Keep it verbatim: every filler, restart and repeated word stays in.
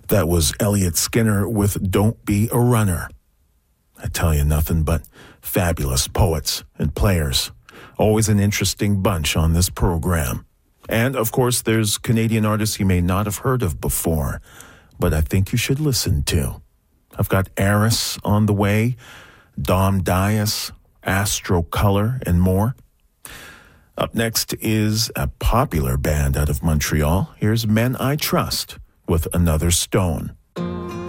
That was Elliot Skinner with Don't Be a Runner. I tell you, nothing but fabulous poets and players. Always an interesting bunch on this program. And, of course, there's Canadian artists you may not have heard of before, but I think you should listen to. I've got Eris on the way, Dom Dias, Astro Color, and more. Up next is a popular band out of Montreal. Here's Men I Trust with Another Stone.